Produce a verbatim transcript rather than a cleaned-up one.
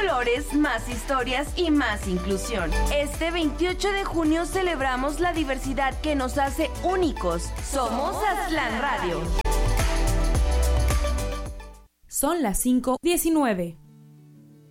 colores, más historias y más inclusión. Este veintiocho de junio celebramos la diversidad que nos hace únicos. Somos Aztlán Radio. Son las cinco diecinueve.